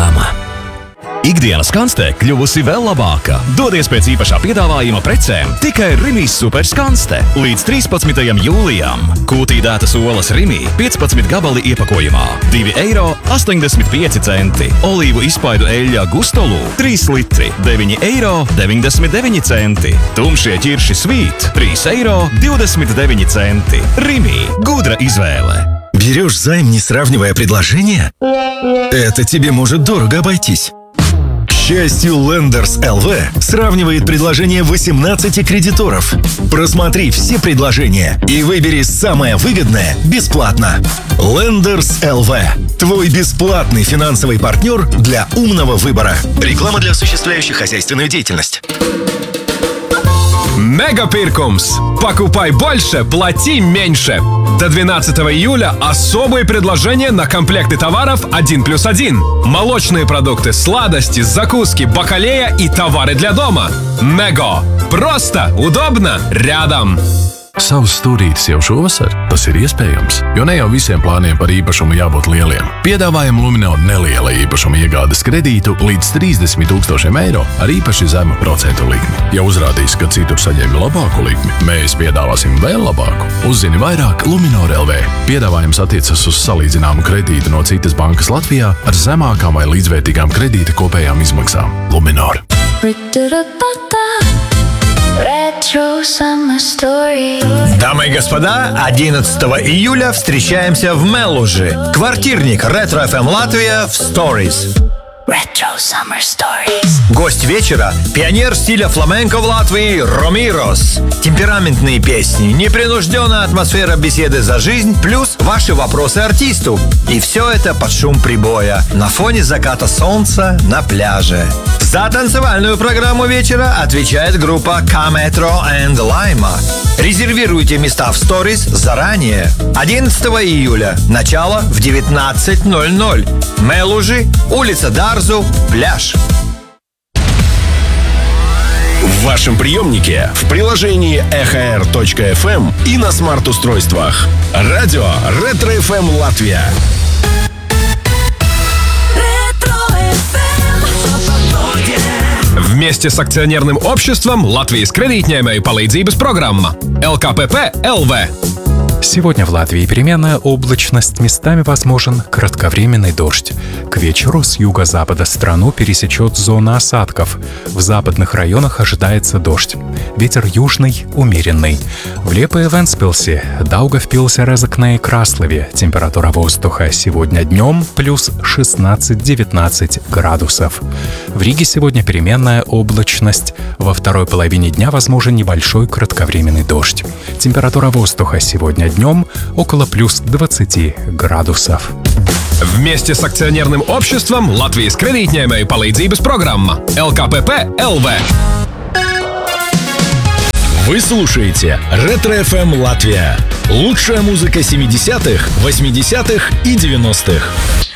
reklāma. Ikdienas kanste kļuvusi vēl labāka. Dodies pēc īpašā piedāvājuma precēm tikai Rimijs superskanste līdz 13. jūlijam. Kūtīdētas olas Rimī 15 gabali iepakojumā – 2,85 eiro. Olīvu izspaidu eļļa Gustolu 3 litri – 9,99 eiro. Tumšie ķirši Svīt 3,29 eiro. Rimī – gudra izvēle. Берешь займ, не сравнивая предложения? Это тебе может дорого обойтись. К счастью, Lenders LV сравнивает предложения 18 кредиторов. Просмотри все предложения и выбери самое выгодное бесплатно. Lenders LV – твой бесплатный финансовый партнер для умного выбора. Реклама для осуществляющих хозяйственную деятельность. Мегапиркумс. Покупай больше, плати меньше. До 12 июля особые предложения на комплекты товаров 1+1. Молочные продукты, сладости, закуски, бакалея и товары для дома. Мего. Просто, удобно, рядом. Savs stūrītis jau šovasar? Tas ir iespējams, jo ne jau visiem plāniem par īpašumu jābūt lieliem. Piedāvājam Luminor neliela īpašuma iegādes kredītu līdz 30 000 eiro ar īpaši zemu procentu likmi. Ja uzrādīs, ka citur saņēmi labāku likmi, mēs piedāvāsim vēl labāku. Uzzini vairāk Luminor LV. Piedāvājums attiecas uz salīdzināmu kredītu no citas bankas Latvijā ar zemākām vai līdzvērtīgām kredīta kopējām izmaksām. Luminor. Retro Summer Story. Дамы и господа, 11 июля встречаемся в Мелужи. Квартирник Retro FM Латвия в Stories. Retro Summer Stories. Гость вечера – пионер стиля фламенко в Латвии Ромирос. Темпераментные песни, непринужденная атмосфера беседы за жизнь, плюс ваши вопросы артисту. И все это под шум прибоя, на фоне заката солнца на пляже. За танцевальную программу вечера отвечает группа Kametro and Lima. Резервируйте места в Stories заранее. 11 июля, начало в 19:00. Мелужи, улица Дарзу, пляж. В вашем приемнике, в приложении ehr.fm и на смарт-устройствах. Радио Retro FM Латвия. Вместе с акционерным обществом Латвijas кредитņēmēju palīdzības программа ЛКПП ЛВ. Сегодня в Латвии переменная облачность, местами возможен кратковременный дождь. К вечеру с юго-запада страну пересечет зона осадков. В западных районах ожидается дождь. Ветер южный, умеренный. В Лепе и Вентспилсе, Даугавпилсе, Резекне и Краслове температура воздуха сегодня днем плюс 16-19 градусов. В Риге сегодня переменная облачность. Во второй половине дня возможен небольшой кратковременный дождь. Температура воздуха сегодня днем около плюс 20 градусов. Вместе с акционерным обществом Латвijas кредитņēmēju palīdzības программа ЛКПП ЛВ. Вы слушаете Retro FM Латвия. Лучшая музыка 70-х, 80-х и 90-х.